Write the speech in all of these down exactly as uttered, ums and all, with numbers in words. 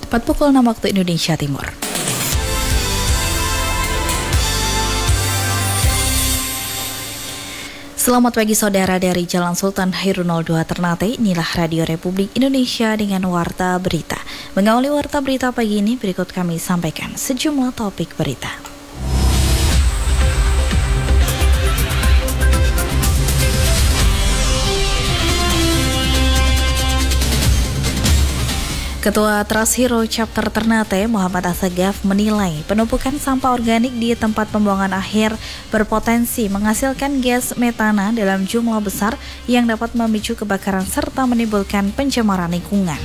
tepat pukul enam waktu Indonesia Timur. Selamat pagi saudara dari Jalan Sultan Hairun nol dua Ternate. Inilah Radio Republik Indonesia dengan Warta Berita. Mengawali Warta Berita pagi ini, berikut kami sampaikan sejumlah topik berita. Ketua Trust Hero Chapter Ternate, Muhammad Asagaf, menilai penumpukan sampah organik di tempat pembuangan akhir berpotensi menghasilkan gas metana dalam jumlah besar yang dapat memicu kebakaran serta menimbulkan pencemaran lingkungan.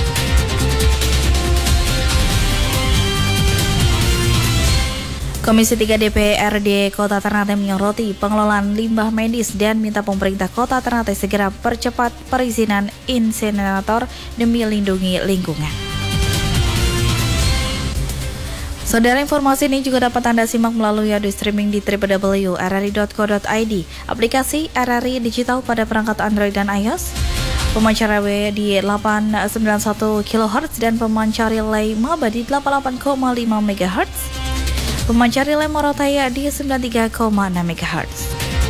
Komisi tiga D P R D Kota Ternate menyoroti pengelolaan limbah medis dan minta pemerintah Kota Ternate segera percepat perizinan insinerator demi lindungi lingkungan. Saudara, informasi ini juga dapat Anda simak melalui audio streaming di w w w titik r r i titik co titik i d, aplikasi R R I Digital pada perangkat Android dan iOS, pemancar R W di delapan ratus sembilan puluh satu kilohertz dan pemancar relay Maba di delapan puluh delapan koma lima megahertz. Pemancar relay Morotaya di sembilan puluh tiga koma enam megahertz.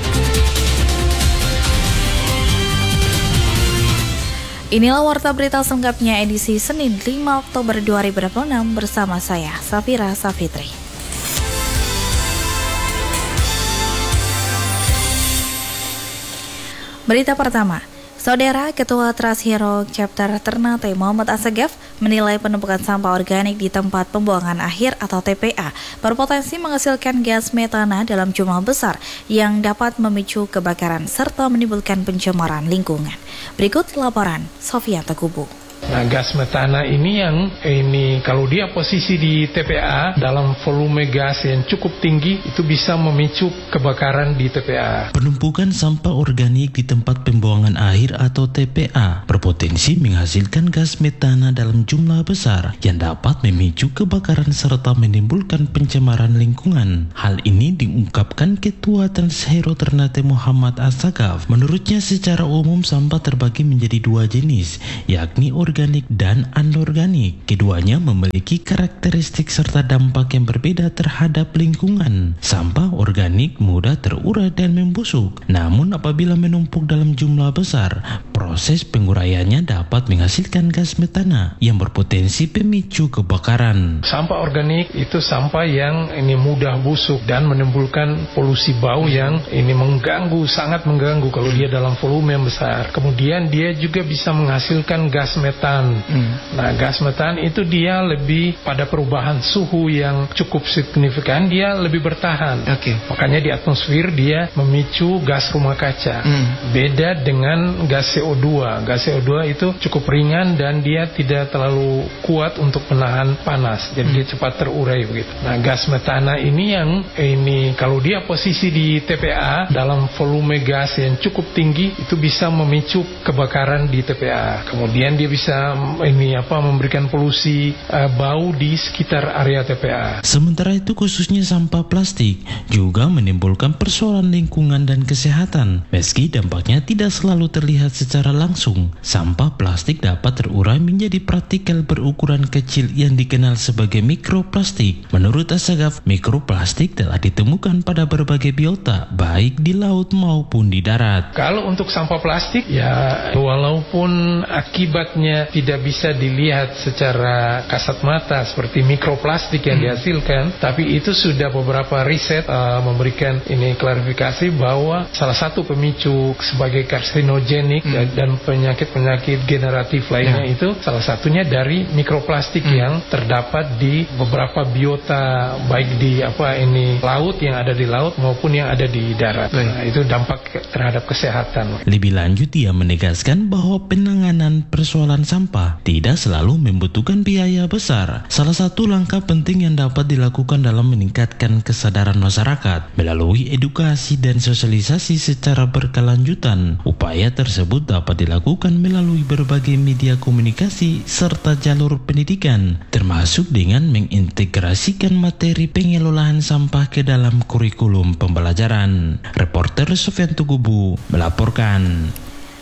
Inilah Warta Berita selengkapnya edisi Senin lima Oktober dua ribu dua puluh enam bersama saya, Safira Safitri. Berita pertama. Saudara, Ketua Trust Hero Chapter Ternate Muhammad Asagaf menilai penumpukan sampah organik di tempat pembuangan akhir atau T P A berpotensi menghasilkan gas metana dalam jumlah besar yang dapat memicu kebakaran serta menimbulkan pencemaran lingkungan. Berikut laporan Sofia Tegubu. Nah, gas metana ini yang ini kalau dia posisi di T P A dalam volume gas yang cukup tinggi, itu bisa memicu kebakaran di T P A. Penumpukan sampah organik di tempat pembuangan akhir atau T P A berpotensi menghasilkan gas metana dalam jumlah besar yang dapat memicu kebakaran serta menimbulkan pencemaran lingkungan. Hal ini diungkapkan Ketua Trust Hero Ternate Muhammad Asagaf. Menurutnya secara umum sampah terbagi menjadi dua jenis, yakni organik organik dan anorganik. Keduanya memiliki karakteristik serta dampak yang berbeda terhadap lingkungan. Sampah organik mudah terurai dan membusuk. Namun apabila menumpuk dalam jumlah besar, proses penguraiannya dapat menghasilkan gas metana yang berpotensi pemicu kebakaran. Sampah organik itu sampah yang ini mudah busuk dan menimbulkan polusi bau yang ini mengganggu, sangat mengganggu kalau dia dalam volume yang besar. Kemudian dia juga bisa menghasilkan gas metana. Hmm. Nah, gas metan itu dia lebih pada perubahan suhu yang cukup signifikan, dia lebih bertahan. Oke. Okay. Makanya di atmosfer dia memicu gas rumah kaca. Hmm. Beda dengan gas C O dua. Gas C O dua itu cukup ringan dan dia tidak terlalu kuat untuk menahan panas. Jadi hmm. dia cepat terurai begitu. Nah, gas metana ini yang ini kalau dia posisi di T P A dalam volume gas yang cukup tinggi, itu bisa memicu kebakaran di T P A. Kemudian dia bisa ini apa memberikan polusi uh, bau di sekitar area T P A. Sementara itu khususnya sampah plastik juga menimbulkan persoalan lingkungan dan kesehatan. Meski dampaknya tidak selalu terlihat secara langsung, sampah plastik dapat terurai menjadi partikel berukuran kecil yang dikenal sebagai mikroplastik. Menurut Asagaf, mikroplastik telah ditemukan pada berbagai biota, baik di laut maupun di darat. Kalau untuk sampah plastik, ya walaupun akibatnya tidak bisa dilihat secara kasat mata seperti mikroplastik yang hmm. dihasilkan, tapi itu sudah beberapa riset uh, memberikan ini klarifikasi bahwa salah satu pemicu sebagai karsinogenik hmm. dan penyakit-penyakit generatif lainnya ya. Itu salah satunya dari mikroplastik hmm. yang terdapat di beberapa biota, baik di apa ini laut yang ada di laut maupun yang ada di darat. Nah, itu dampak terhadap kesehatan. Lebih lanjut, ia menegaskan bahwa penanganan persoalan sampah tidak selalu membutuhkan biaya besar. Salah satu langkah penting yang dapat dilakukan dalam meningkatkan kesadaran masyarakat melalui edukasi dan sosialisasi secara berkelanjutan. Upaya tersebut dapat dilakukan melalui berbagai media komunikasi serta jalur pendidikan, termasuk dengan mengintegrasikan materi pengelolaan sampah ke dalam kurikulum pembelajaran. Reporter Sofian Tugubu melaporkan.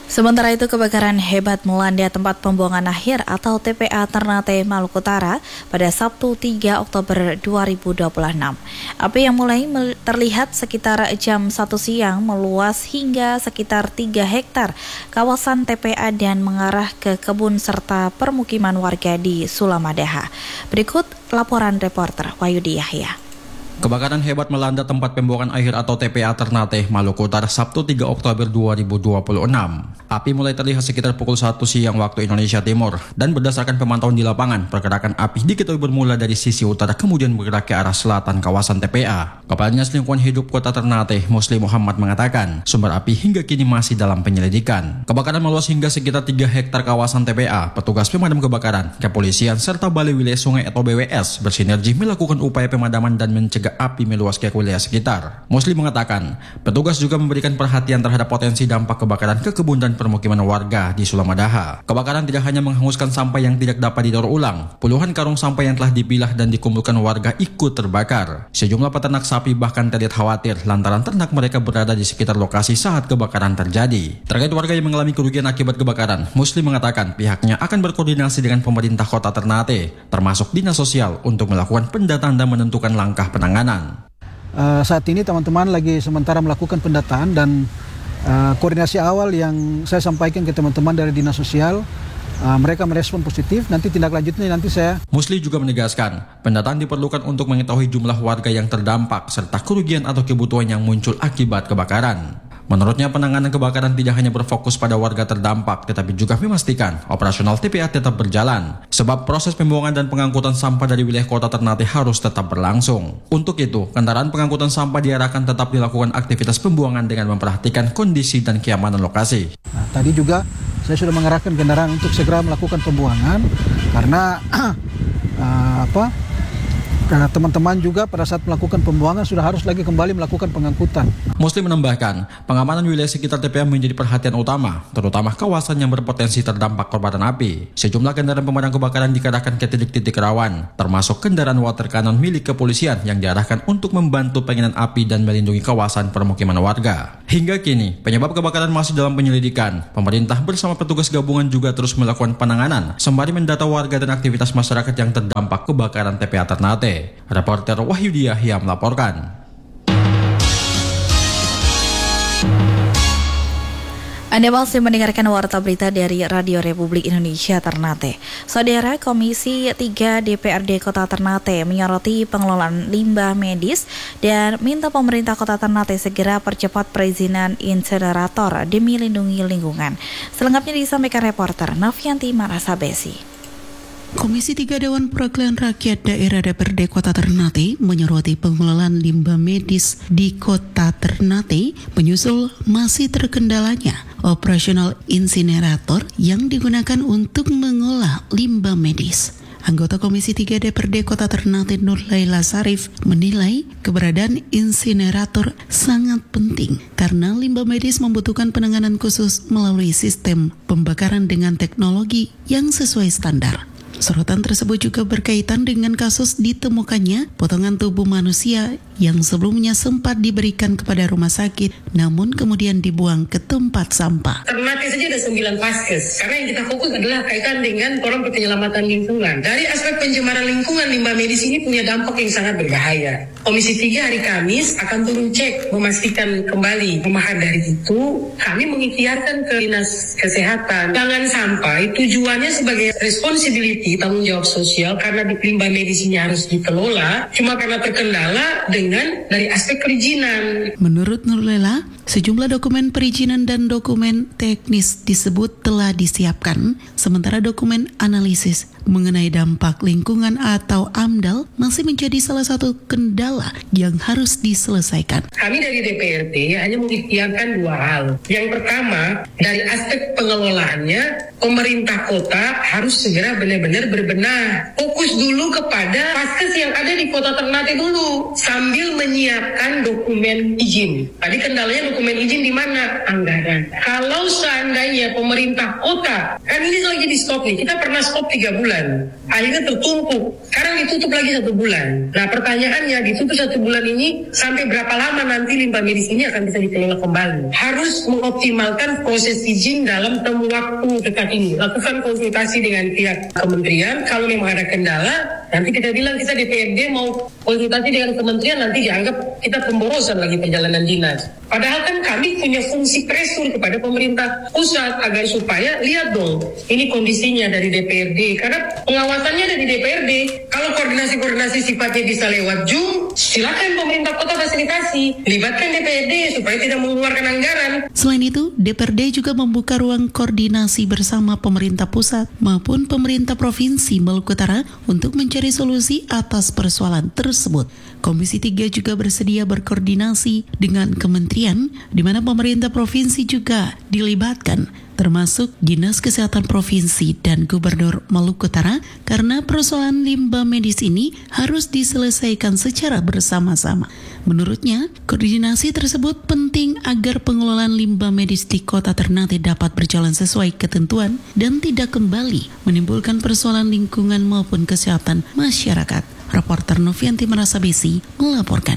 Sementara itu, kebakaran hebat melanda tempat pembuangan akhir atau T P A Ternate, Maluku Utara pada Sabtu tiga Oktober dua ribu dua puluh enam. Api yang mulai terlihat sekitar jam satu siang meluas hingga sekitar tiga hektar kawasan T P A dan mengarah ke kebun serta permukiman warga di Sulamadaha. Berikut laporan reporter Wahyudi Yahya. Kebakaran hebat melanda tempat pembuangan akhir atau T P A Ternate, Maluku Utara Sabtu tiga Oktober dua ribu dua puluh enam. Api mulai terlihat sekitar pukul satu siang waktu Indonesia Timur, dan berdasarkan pemantauan di lapangan, pergerakan api diketahui bermula dari sisi utara kemudian bergerak ke arah selatan kawasan T P A. Kepala Dinas Lingkungan Hidup Kota Ternate, Musli Muhammad mengatakan, sumber api hingga kini masih dalam penyelidikan. Kebakaran meluas hingga sekitar tiga hektar kawasan T P A. Petugas pemadam kebakaran, kepolisian, serta Balai Wilayah Sungai atau B W S bersinergi melakukan upaya pemadaman dan mencegah api meluas ke wilayah sekitar. Musli mengatakan, petugas juga memberikan perhatian terhadap potensi dampak kebakaran ke kebun dan permukiman warga di Sulamadaha. Kebakaran tidak hanya menghanguskan sampah yang tidak dapat didaur ulang, puluhan karung sampah yang telah dipilah dan dikumpulkan warga ikut terbakar. Sejumlah peternak sapi bahkan terlihat khawatir lantaran ternak mereka berada di sekitar lokasi saat kebakaran terjadi. Terkait warga yang mengalami kerugian akibat kebakaran, Musli mengatakan pihaknya akan berkoordinasi dengan pemerintah Kota Ternate, termasuk Dinas Sosial, untuk melakukan pendataan dan menentukan langkah penanganan. Uh, saat ini teman-teman lagi sementara melakukan pendataan dan uh, koordinasi awal yang saya sampaikan ke teman-teman dari Dinas Sosial, uh, mereka merespon positif. Nanti tindak lanjutnya nanti saya. Musli juga menegaskan, pendataan diperlukan untuk mengetahui jumlah warga yang terdampak serta kerugian atau kebutuhan yang muncul akibat kebakaran. Menurutnya, penanganan kebakaran tidak hanya berfokus pada warga terdampak, tetapi juga memastikan operasional T P A tetap berjalan, sebab proses pembuangan dan pengangkutan sampah dari wilayah Kota Ternate harus tetap berlangsung. Untuk itu, kendaraan pengangkutan sampah diarahkan tetap dilakukan aktivitas pembuangan dengan memperhatikan kondisi dan keamanan lokasi. Nah, tadi juga saya sudah mengarahkan kendaraan untuk segera melakukan pembuangan, karena uh, apa? Karena teman-teman juga pada saat melakukan pembuangan sudah harus lagi kembali melakukan pengangkutan. Muslim menambahkan, pengamanan wilayah sekitar T P A menjadi perhatian utama, terutama kawasan yang berpotensi terdampak kobaran api. Sejumlah kendaraan pemadam kebakaran dikerahkan ke titik-titik rawan, termasuk kendaraan water cannon milik kepolisian yang diarahkan untuk membantu pengendalian api dan melindungi kawasan permukiman warga. Hingga kini, penyebab kebakaran masih dalam penyelidikan. Pemerintah bersama petugas gabungan juga terus melakukan penanganan, sembari mendata warga dan aktivitas masyarakat yang terdampak kebakaran T P A Ternate. Reporter Wahyudi Yahya melaporkan. Anda masih mendengarkan Warta Berita dari Radio Republik Indonesia Ternate. Saudara, Komisi tiga D P R D Kota Ternate menyoroti pengelolaan limbah medis dan minta pemerintah Kota Ternate segera percepat perizinan insinerator demi lindungi lingkungan. Selengkapnya disampaikan reporter Nafianti Marasabesi. Komisi tiga Dewan Perwakilan Rakyat Daerah D P R D Kota Ternate menyoroti pengelolaan limbah medis di Kota Ternate menyusul masih terkendalanya operasional insinerator yang digunakan untuk mengolah limbah medis. Anggota Komisi tiga D P R D Kota Ternate Nur Laila Sarif menilai keberadaan insinerator sangat penting karena limbah medis membutuhkan penanganan khusus melalui sistem pembakaran dengan teknologi yang sesuai standar. Sorotan tersebut juga berkaitan dengan kasus ditemukannya potongan tubuh manusia yang sebelumnya sempat diberikan kepada rumah sakit, namun kemudian dibuang ke tempat sampah. Ternate saja ada sembilan paskes, karena yang kita fokus adalah kaitan dengan program penyelamatan lingkungan. Dari aspek pencemaran lingkungan, limbah medis ini punya dampak yang sangat berbahaya. Komisi tiga hari Kamis akan turun cek, memastikan kembali. Maka dari itu, kami mengikhtiarkan ke Dinas Kesehatan. Jangan sampai tujuannya sebagai responsibility, tanggung jawab sosial, karena limbah medis ini harus dikelola, cuma karena terkendala dengan dengan dari aspek perizinan. Menurut Nurlela, sejumlah dokumen perizinan dan dokumen teknis disebut telah disiapkan, sementara dokumen analisis mengenai dampak lingkungan atau AMDAL masih menjadi salah satu kendala yang harus diselesaikan. Kami dari D P R D hanya mengikhtiarkan dua hal. Yang pertama, dari aspek pengelolaannya, pemerintah kota harus segera benar-benar berbenah. Fokus dulu kepada vaskes yang ada di Kota Ternate dulu, sambil menyiapkan dokumen izin. Tadi kendalanya dokumen izin di mana? Anggaran. Kalau seandainya pemerintah kota, kan ini lagi di stop nih, kita pernah stop tiga bulan, akhirnya tertumpuk, sekarang ditutup lagi satu bulan. Nah pertanyaannya, ditutup satu bulan ini, sampai berapa lama nanti limbah medis ini akan bisa dikelola kembali? Harus mengoptimalkan proses izin dalam temu waktu dekat ini. Lakukan konsultasi dengan pihak kementerian. Kalau memang ada kendala, nanti kita bilang kita D P R D mau konsultasi dengan kementerian, nanti dianggap kita pemborosan lagi perjalanan dinas. Padahal kan kami punya fungsi pressure kepada pemerintah pusat agar supaya lihat dong, ini kondisinya dari D P R D. Karena pengawasannya ada di D P R D. Kalau koordinasi-koordinasi sifatnya bisa lewat Zoom, silakan pemerintah kota fasilitasi, libatkan D P R D supaya tidak mengeluarkan anggaran. Selain itu, D P R D juga membuka ruang koordinasi bersama pemerintah pusat maupun pemerintah provinsi Maluku Utara untuk mencari solusi atas persoalan tersebut. Komisi tiga juga bersedia berkoordinasi dengan kementerian di mana pemerintah provinsi juga dilibatkan, termasuk Dinas Kesehatan Provinsi dan Gubernur Maluku Utara, karena persoalan limbah medis ini harus diselesaikan secara bersama-sama. Menurutnya, koordinasi tersebut penting agar pengelolaan limbah medis di Kota Ternate dapat berjalan sesuai ketentuan dan tidak kembali menimbulkan persoalan lingkungan maupun kesehatan masyarakat. Reporter Novianti Marasabesi melaporkan.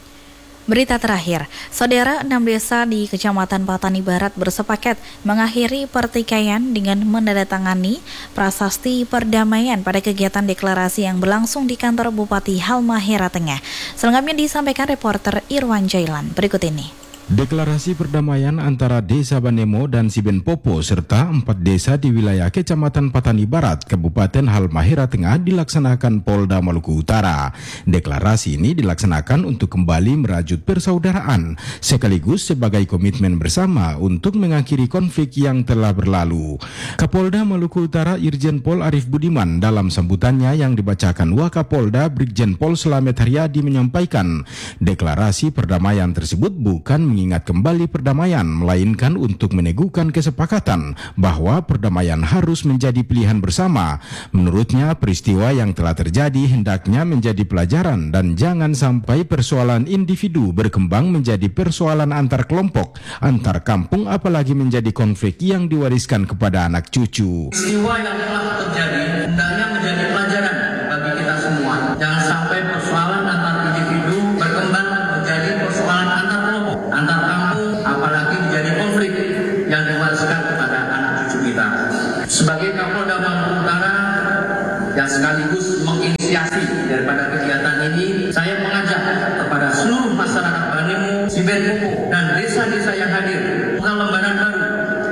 Berita terakhir, saudara, enam desa di Kecamatan Patani Barat bersepakat mengakhiri pertikaian dengan menandatangani prasasti perdamaian pada kegiatan deklarasi yang berlangsung di kantor Bupati Halmahera Tengah. Selengkapnya disampaikan reporter Irwan Jailan berikut ini. Deklarasi perdamaian antara Desa Banemo dan Siben Popo serta empat desa di wilayah Kecamatan Patani Barat, Kabupaten Halmahera Tengah dilaksanakan Polda Maluku Utara. Deklarasi ini dilaksanakan untuk kembali merajut persaudaraan sekaligus sebagai komitmen bersama untuk mengakhiri konflik yang telah berlalu. Kapolda Maluku Utara Irjen Pol Arif Budiman dalam sambutannya yang dibacakan Wakapolda Brigjen Pol Slamet Haryadi menyampaikan deklarasi perdamaian tersebut bukan mengingat kembali perdamaian, melainkan untuk meneguhkan kesepakatan bahwa perdamaian harus menjadi pilihan bersama. Menurutnya, peristiwa yang telah terjadi hendaknya menjadi pelajaran dan jangan sampai persoalan individu berkembang menjadi persoalan antar kelompok, antar kampung, apalagi menjadi konflik yang diwariskan kepada anak cucu. Peristiwa yang telah terjadi hendaknya menjadi pelajaran bagi kita semua. Jangan sampai persoalan antar individu berkembang menjadi persoalan antar kelompok, antar kampung, apalagi menjadi konflik yang diwariskan kepada anak cucu kita. Sebagai Kapolda Maluku Utara yang sekaligus menginisiasi daripada kegiatan ini, saya mengajak kepada seluruh masyarakat Banemo, Siben Popo, dan desa-desa yang hadir, bukan lembaran baru.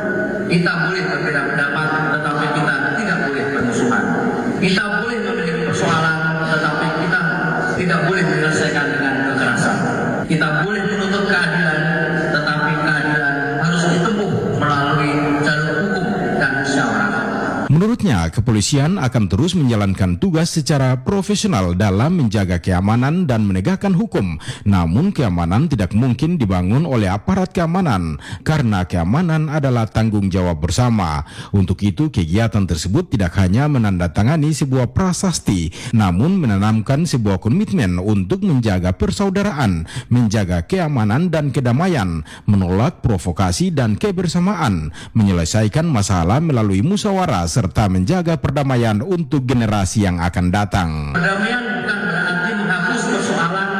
Kita boleh berbeda pendapat, tetapi kita tidak boleh bermusuhan. Kita boleh memiliki persoalan, tetapi kita tidak boleh menyelesaikan dengan kekerasan. Kita boleh menuntut keadilan, tetapi keadilan harus ditempuh melalui jalur hukum dan musyawarah. Menurutnya, kepolisian akan terus menjalankan tugas secara profesional dalam menjaga keamanan dan menegakkan hukum. Namun, keamanan tidak mungkin dibangun oleh aparat keamanan, karena keamanan adalah tanggung jawab bersama. Untuk itu, kegiatan tersebut tidak hanya menandatangani sebuah prasasti, namun menanamkan sebuah komitmen untuk menjaga persaudaraan, menjaga keamanan dan kedamaian, menolak provokasi dan kebersamaan, menyelesaikan masalah melalui musyawarah, serta menjaga perdamaian untuk generasi yang akan datang. Perdamaian bukan berarti menghapus persoalan.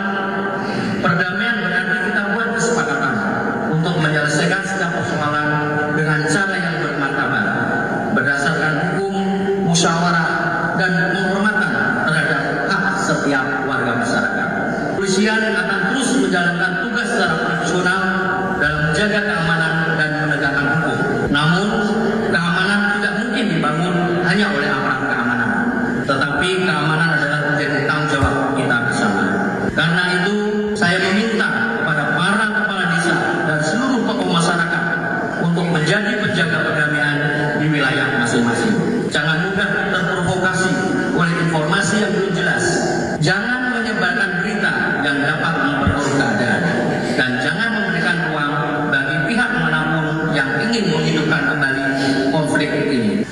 Perdamaian berarti kita buat kesepakatan untuk menyelesaikan setiap persoalan dengan cara yang bermartabat, berdasarkan hukum, musyawarah, dan penghormatan terhadap hak setiap warga masyarakat. Kepolisian akan terus menjalankan tugas secara profesional dalam menjaga keamanan dan menegakkan hukum. Namun, keamanan tidak mungkin dibangun hanya oleh aparat keamanan, tetapi keamanan adalah menjadi tanggung jawab kita bersama. Karena itu, saya meminta kepada para kepala desa dan seluruh tokoh masyarakat untuk menjadi penjaga perdamaian di wilayah masing-masing. Jangan mudah terprovokasi oleh informasi yang belum jelas. Jangan menyebarkan berita yang dapat memperkeruh keadaan, dan jangan memberikan ruang bagi pihak manapun yang ingin menghidupkan kembali konflik ini.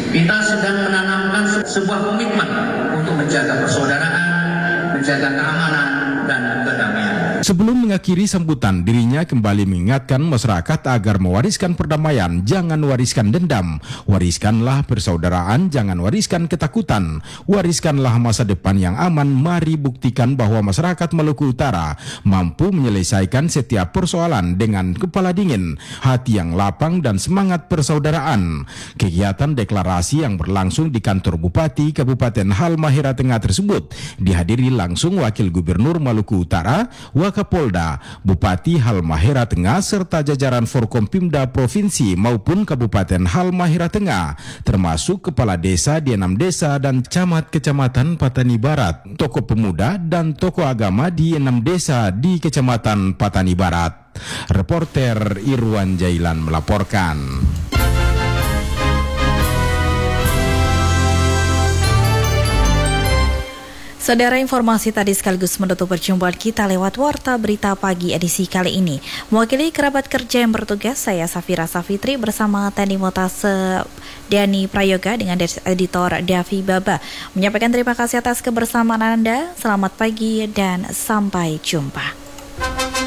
Kita sedang menanamkan sebuah komitmen untuk menjaga persaudaraan, menjaga keamanan, dan kedamaian. Sebelum mengakhiri sambutan, dirinya kembali mengingatkan masyarakat agar mewariskan perdamaian, jangan wariskan dendam. Wariskanlah persaudaraan, jangan wariskan ketakutan. Wariskanlah masa depan yang aman. Mari buktikan bahwa masyarakat Maluku Utara mampu menyelesaikan setiap persoalan dengan kepala dingin, hati yang lapang, dan semangat persaudaraan. Kegiatan deklarasi yang berlangsung di kantor Bupati Kabupaten Halmahera Tengah tersebut dihadiri langsung Wakil Gubernur Maluku Utara, Wakapolda, Bupati Halmahera Tengah, serta jajaran Forkompimda Provinsi maupun Kabupaten Halmahera Tengah, termasuk kepala desa di enam desa dan camat kecamatan Patani Barat, tokoh pemuda dan tokoh agama di enam desa di kecamatan Patani Barat. Reporter Irwan Jailan melaporkan. Saudara, informasi tadi sekaligus menutup perjumpaan kita lewat Warta Berita Pagi edisi kali ini. Mewakili kerabat kerja yang bertugas, saya Safira Safitri bersama Teni Motase Dani Prayoga dengan editor Davi Baba menyampaikan terima kasih atas kebersamaan Anda. Selamat pagi dan sampai jumpa.